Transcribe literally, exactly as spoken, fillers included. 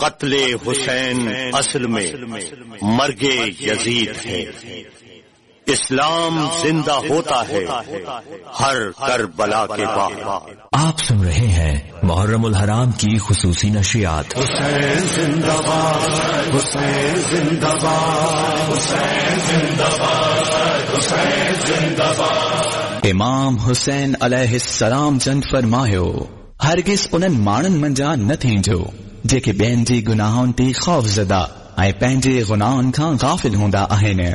कत्ले हुसैन असल में मर्गे यजीद है। इस्लाम जिंदा होता है हर करबला के बाद। आप सुन रहे हैं मुहर्रमुल हराम की खुसूसी नशियात। हुसैन जिंदाबाद, हुसैन जिंदाबाद, हुसैन जिंदाबाद, हुसैन जिंदाबाद। इमाम हुसैन अलैहिस्सलाम जन फरमायो, हरगिज़ उन्हनि माण्हुनि मंझां न थींदो जेके ॿियनि जी गुनाहनि ते ख़ौफ़ ज़दा ऐं पंहिंजे गुनाहनि खां गाफ़िल हूंदा आहिनि।